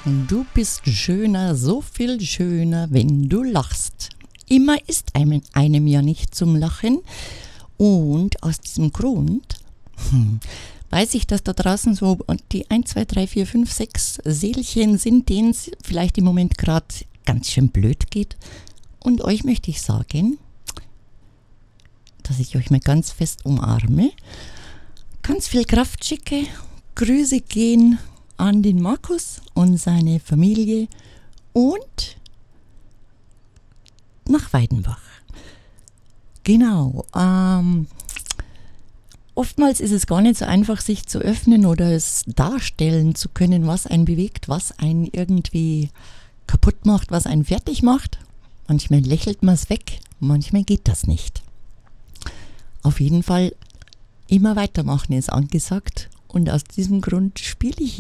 Du bist schöner, so viel schöner, wenn du lachst. Immer ist einem ja nicht zum Lachen. Und aus diesem Grund weiß ich, dass da draußen so die 1, 2, 3, 4, 5, 6 Seelchen sind, denen es vielleicht im Moment gerade ganz schön blöd geht. Und euch möchte ich sagen, dass ich euch mal ganz fest umarme, ganz viel Kraft schicke, Grüße gehen an den Markus und seine Familie und nach Weidenbach. Genau. Oftmals ist es gar nicht so einfach, sich zu öffnen oder es darstellen zu können, was einen bewegt, was einen irgendwie kaputt macht, was einen fertig macht. Manchmal lächelt man es weg, manchmal geht das nicht. Auf jeden Fall immer weitermachen ist angesagt und aus diesem Grund spiele ich